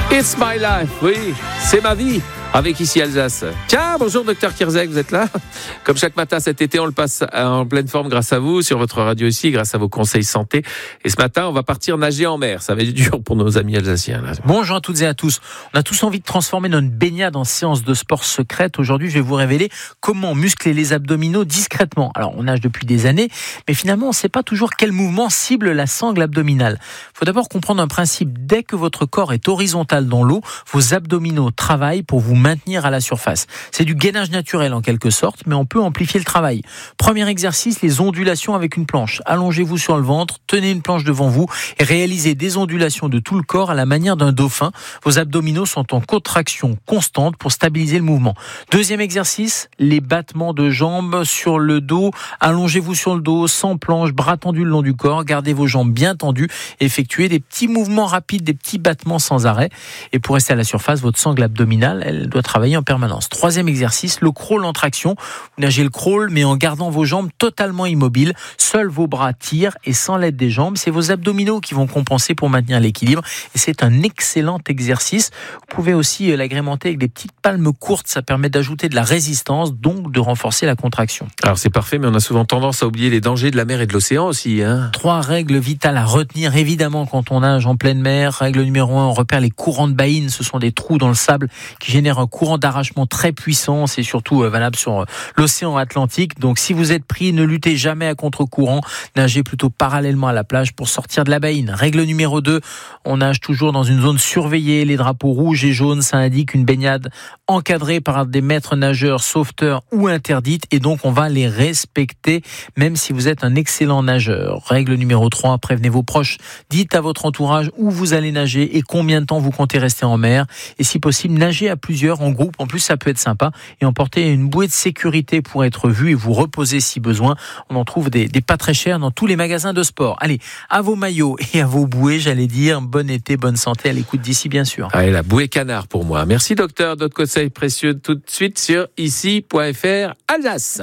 It's my life, oui, c'est ma vie. Avec ici Alsace. Tiens, bonjour Dr Kirzek, vous êtes là? Comme chaque matin cet été, on le passe en pleine forme grâce à vous, sur votre radio aussi, grâce à vos conseils santé. Et ce matin, on va partir nager en mer. Ça va être dur pour nos amis alsaciens. Là. Bonjour à toutes et à tous. On a tous envie de transformer notre baignade en séance de sport secrète. Aujourd'hui, je vais vous révéler comment muscler les abdominaux discrètement. Alors, on nage depuis des années, mais finalement, on ne sait pas toujours quel mouvement cible la sangle abdominale. Il faut d'abord comprendre un principe. Dès que votre corps est horizontal dans l'eau, vos abdominaux travaillent pour vous maintenir à la surface. C'est du gainage naturel en quelque sorte, mais on peut amplifier le travail. Premier exercice, les ondulations avec une planche. Allongez-vous sur le ventre, tenez une planche devant vous et réalisez des ondulations de tout le corps à la manière d'un dauphin. Vos abdominaux sont en contraction constante pour stabiliser le mouvement. Deuxième exercice, les battements de jambes sur le dos. Allongez-vous sur le dos, sans planche, bras tendus le long du corps. Gardez vos jambes bien tendues. Effectuez des petits mouvements rapides, des petits battements sans arrêt. Et pour rester à la surface, votre sangle abdominale, elle doit travailler en permanence. Troisième exercice, le crawl en traction. Vous nagez le crawl, mais en gardant vos jambes totalement immobiles. Seuls vos bras tirent et sans l'aide des jambes, c'est vos abdominaux qui vont compenser pour maintenir l'équilibre. Et c'est un excellent exercice. Vous pouvez aussi l'agrémenter avec des petites palmes courtes. Ça permet d'ajouter de la résistance, donc de renforcer la contraction. Alors c'est parfait, mais on a souvent tendance à oublier les dangers de la mer et de l'océan aussi. 3 règles vitales à retenir, évidemment, quand on nage en pleine mer. Règle numéro 1, on repère les courants de baïne. Ce sont des trous dans le sable qui génèrent un courant d'arrachement très puissant. C'est surtout valable sur l'océan Atlantique. Donc si vous êtes pris, ne luttez jamais à contre-courant. Nagez plutôt parallèlement à la plage pour sortir de la baïne. Règle numéro 2, on nage toujours dans une zone surveillée. Les drapeaux rouges et jaunes, ça indique une baignade encadrée par des maîtres nageurs, sauveteurs ou interdite. Et donc on va les respecter, même si vous êtes un excellent nageur. Règle numéro 3, prévenez vos proches. Dites à votre entourage où vous allez nager et combien de temps vous comptez rester en mer. Et si possible, nagez à plusieurs en groupe. En plus, ça peut être sympa. Et emportez une bouée de sécurité pour être vu et vous reposer si besoin. On en trouve des pas très chers dans tous les magasins de sport. Allez, à vos maillots et à vos bouées, j'allais dire, bon été, bonne santé à l'écoute d'ici, bien sûr. Allez, la bouée canard pour moi. Merci docteur, d'autres conseils précieux tout de suite sur ici.fr Alsace.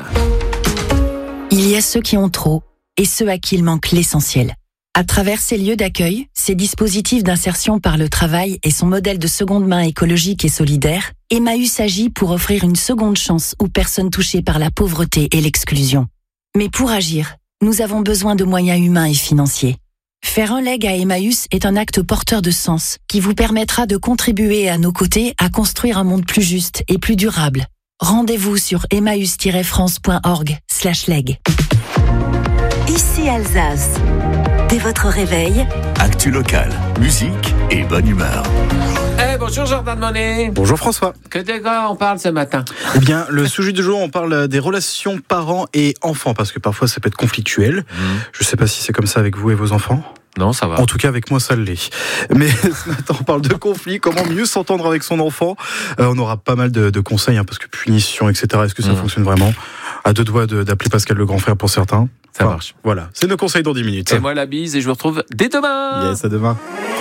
Il y a ceux qui ont trop et ceux à qui il manque l'essentiel. À travers ces lieux d'accueil, ces dispositifs d'insertion par le travail et son modèle de seconde main écologique et solidaire, Emmaüs agit pour offrir une seconde chance aux personnes touchées par la pauvreté et l'exclusion. Mais pour agir, nous avons besoin de moyens humains et financiers. Faire un leg à Emmaüs est un acte porteur de sens qui vous permettra de contribuer à nos côtés à construire un monde plus juste et plus durable. Rendez-vous sur emmaüs-france.org/leg. Ici Alsace. Dès votre réveil, actu local, musique et bonne humeur. Bonjour Jordan Monet. Bonjour François. Que de quoi on parle ce matin? Eh bien, le sujet du jour, on parle des relations parents et enfants, parce que parfois ça peut être conflictuel. Je ne sais pas si c'est comme ça avec vous et vos enfants. Non, ça va. En tout cas, avec moi, ça l'est. Mais ce matin, on parle de conflit, comment mieux s'entendre avec son enfant. On aura pas mal de conseils, parce que punition, etc., est-ce que ça fonctionne vraiment? À deux doigts d'appeler Pascal le grand frère pour certains. Ça marche. Voilà, c'est nos conseils dans 10 minutes. C'est moi la bise et je vous retrouve dès demain. Yes, à demain.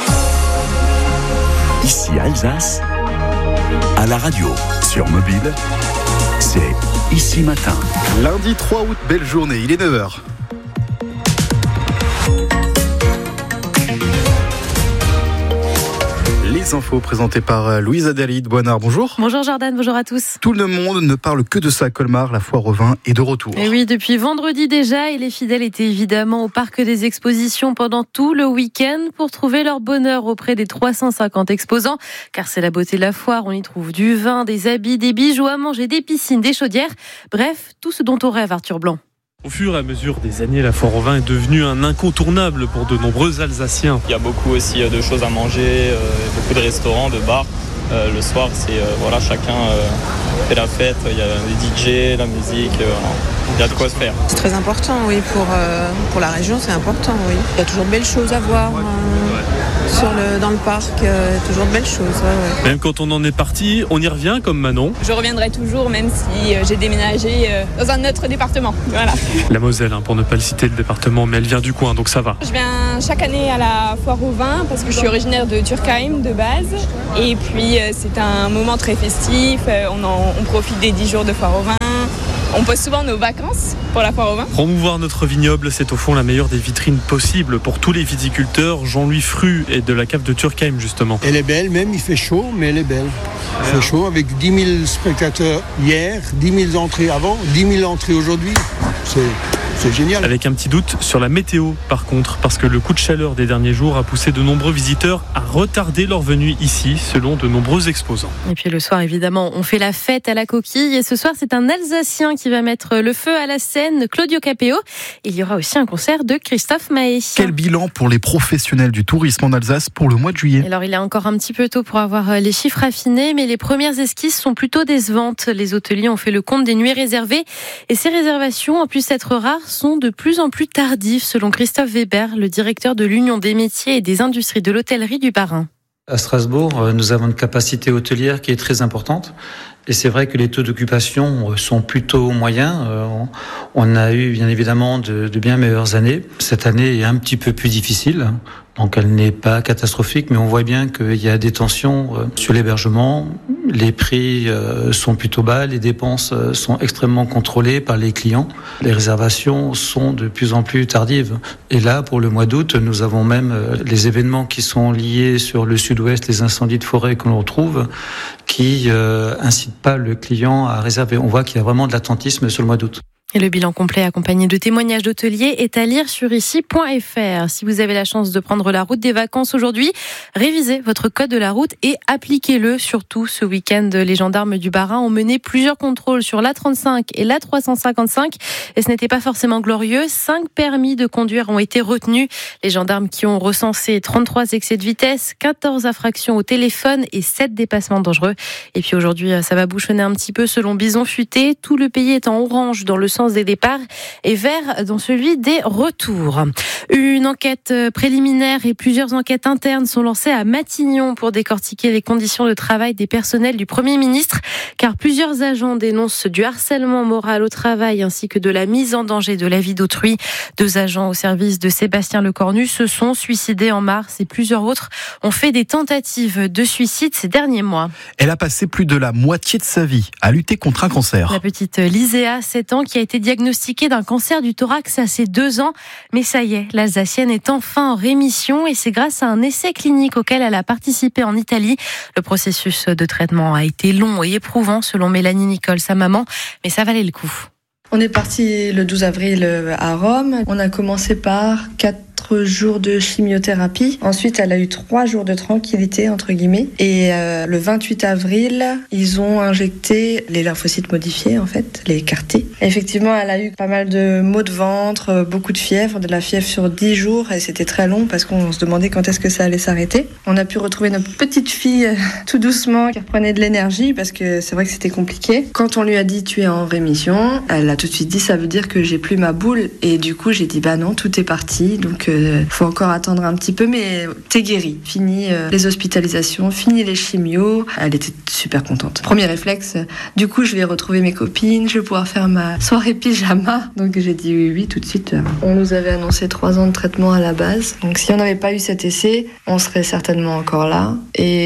Ici Alsace, à la radio, sur mobile, c'est Ici Matin. Lundi 3 août, belle journée, il est 9h. Les infos présentées par Louise Adélaïde Boinard. Bonjour. Bonjour Jordan, bonjour à tous. Tout le monde ne parle que de ça à Colmar, la foire au vin est de retour. Et oui, depuis vendredi déjà, et les fidèles étaient évidemment au parc des expositions pendant tout le week-end pour trouver leur bonheur auprès des 350 exposants. Car c'est la beauté de la foire, on y trouve du vin, des habits, des bijoux à manger, des piscines, des chaudières. Bref, tout ce dont on rêve, Arthur Blanc. Au fur et à mesure des années, la foire au vin est devenue un incontournable pour de nombreux Alsaciens. Il y a beaucoup aussi de choses à manger, beaucoup de restaurants, de bars. Le soir, c'est chacun fait la fête. Il y a les DJ, la musique. Il y a de quoi se faire. C'est très important, oui, pour la région, c'est important, oui. Il y a toujours de belles choses à voir dans le parc, toujours de belles choses. Ouais. Même quand on en est parti, on y revient comme Manon. Je reviendrai toujours, même si j'ai déménagé dans un autre département. Voilà. La Moselle, pour ne pas le citer le département, mais elle vient du coin, donc ça va. Je viens chaque année à la foire au vin parce que je suis originaire de Turkheim de base. Et puis c'est un moment très festif, on profite des 10 jours de foire au vin. On poste souvent nos vacances pour la foire au vin. Promouvoir notre vignoble, c'est au fond la meilleure des vitrines possibles pour tous les viticulteurs. Jean-Louis Fru est de la cave de Turckheim, justement. Elle est belle, même il fait chaud, mais elle est belle. Il fait chaud avec 10 000 spectateurs hier, 10 000 entrées avant, 10 000 entrées aujourd'hui. C'est génial. Avec un petit doute sur la météo, par contre, parce que le coup de chaleur des derniers jours a poussé de nombreux visiteurs à retarder leur venue ici, selon de nombreux exposants. Et puis le soir, évidemment, on fait la fête à la coquille. Et ce soir, c'est un Alsacien qui va mettre le feu à la scène, Claudio Capéo. Il y aura aussi un concert de Christophe Maé. Quel bilan pour les professionnels du tourisme en Alsace pour le mois de juillet? Alors, il est encore un petit peu tôt pour avoir les chiffres affinés, mais les premières esquisses sont plutôt décevantes. Les hôteliers ont fait le compte des nuits réservées. Et ces réservations, en plus d'être rares, sont de plus en plus tardives, selon Christophe Weber, le directeur de l'Union des métiers et des industries de l'hôtellerie du Bas-Rhin. À Strasbourg, nous avons une capacité hôtelière qui est très importante. Et c'est vrai que les taux d'occupation sont plutôt moyens. On a eu bien évidemment de bien meilleures années. Cette année est un petit peu plus difficile. Donc elle n'est pas catastrophique, mais on voit bien qu'il y a des tensions sur l'hébergement. Les prix sont plutôt bas, les dépenses sont extrêmement contrôlées par les clients. Les réservations sont de plus en plus tardives. Et là, pour le mois d'août, nous avons même les événements qui sont liés sur le sud-ouest, les incendies de forêt que l'on retrouve, qui incitent pas le client à réserver. On voit qu'il y a vraiment de l'attentisme sur le mois d'août. Et le bilan complet accompagné de témoignages d'hôteliers est à lire sur ici.fr. Si vous avez la chance de prendre la route des vacances aujourd'hui, révisez votre code de la route et appliquez-le. Surtout ce week-end, les gendarmes du Bas-Rhin ont mené plusieurs contrôles sur l'A35 et l'A355 et ce n'était pas forcément glorieux. 5 permis de conduire ont été retenus. Les gendarmes qui ont recensé 33 excès de vitesse, 14 infractions au téléphone et 7 dépassements dangereux. Et puis aujourd'hui, ça va bouchonner un petit peu selon Bison Futé. Tout le pays est en orange dans le sens des départs et vert dans celui des retours. Une enquête préliminaire et plusieurs enquêtes internes sont lancées à Matignon pour décortiquer les conditions de travail des personnels du Premier ministre, car plusieurs agents dénoncent du harcèlement moral au travail ainsi que de la mise en danger de la vie d'autrui. 2 agents au service de Sébastien Lecornu se sont suicidés en mars et plusieurs autres ont fait des tentatives de suicide ces derniers mois. Elle a passé plus de la moitié de sa vie à lutter contre un cancer. La petite Liséa, 7 ans, qui a été diagnostiquée d'un cancer du thorax à ses 2 ans. Mais ça y est, l'Alsacienne est enfin en rémission et c'est grâce à un essai clinique auquel elle a participé en Italie. Le processus de traitement a été long et éprouvant selon Mélanie Nicole, sa maman, mais ça valait le coup. On est parti le 12 avril à Rome. On a commencé par 4 jours de chimiothérapie. Ensuite, elle a eu 3 jours de tranquillité, entre guillemets. Et le 28 avril, ils ont injecté les lymphocytes modifiés, en fait, les CAR-T. Effectivement, elle a eu pas mal de maux de ventre, beaucoup de fièvre, de la fièvre sur 10 jours. Et c'était très long parce qu'on se demandait quand est-ce que ça allait s'arrêter. On a pu retrouver notre petite fille tout doucement qui reprenait de l'énergie parce que c'est vrai que c'était compliqué. Quand on lui a dit « tu es en rémission », elle a tout de suite dit « ça veut dire que j'ai plus ma boule ». Et du coup, j'ai dit « bah non, tout est parti ». Donc, faut encore attendre un petit peu, mais t'es guérie. Fini les hospitalisations, fini les chimios. Elle était super contente. Premier réflexe, du coup, je vais retrouver mes copines, je vais pouvoir faire ma soirée pyjama. Donc j'ai dit oui, tout de suite. On nous avait annoncé 3 ans de traitement à la base. Donc si on n'avait pas eu cet essai, on serait certainement encore là.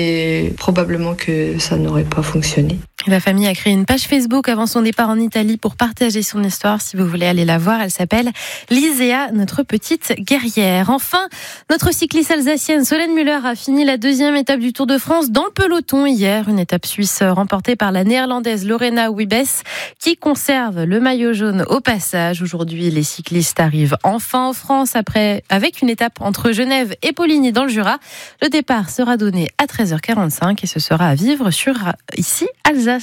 Et probablement que ça n'aurait pas fonctionné. La famille a créé une page Facebook avant son départ en Italie pour partager son histoire. Si vous voulez aller la voir, elle s'appelle Liséa, notre petite guerrière. Enfin, notre cycliste alsacienne Solène Müller a fini la 2e étape du Tour de France dans le peloton hier. Une étape suisse remportée par la néerlandaise Lorena Wiebes qui conserve le maillot jaune au passage. Aujourd'hui, les cyclistes arrivent enfin en France avec une étape entre Genève et Poligny dans le Jura. Le départ sera donné à 13h45 et ce sera à vivre sur ici Alsace.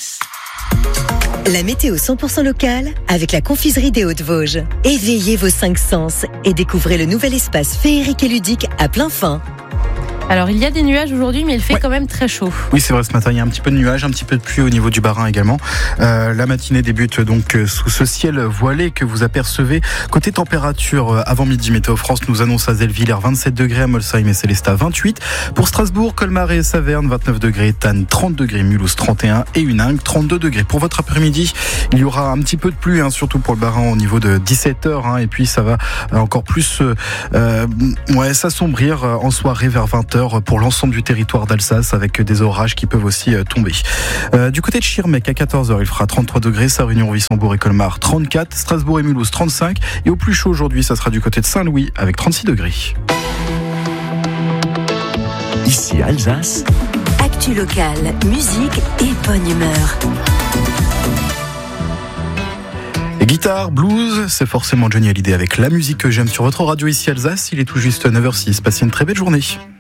La météo 100% locale avec la confiserie des Hauts-de-Vosges. Éveillez vos 5 sens et découvrez le nouvel espace féerique et ludique à plein fin. Alors il y a des nuages aujourd'hui, mais il fait quand même très chaud. Oui, c'est vrai, ce matin il y a un petit peu de nuages, un petit peu de pluie au niveau du Bas-Rhin également. La matinée débute donc sous ce ciel voilé que vous apercevez. Côté température, avant midi, Météo France nous annonce à Zellwiller 27 degrés, à Molsheim et Célestat 28. Pour Strasbourg, Colmar et Saverne 29 degrés, Tannes 30 degrés, Mulhouse 31 et Huningue 32 degrés. Pour votre après-midi, il y aura un petit peu de pluie, surtout pour le Bas-Rhin au niveau de 17h. Et puis ça va encore plus s'assombrir en soirée vers 20h. dévastateur pour l'ensemble du territoire d'Alsace avec des orages qui peuvent aussi tomber. Du côté de Schirmeck, à 14h, il fera 33 degrés, Sarre-Union, Wissembourg et Colmar 34, Strasbourg et Mulhouse 35 et au plus chaud aujourd'hui, ça sera du côté de Saint-Louis avec 36 degrés. Ici Alsace. Actu locale, musique et bonne humeur. Et guitare, blues, c'est forcément Johnny Hallyday avec la musique que j'aime sur votre radio ici Alsace. Il est tout juste 9h06. Passez une très belle journée.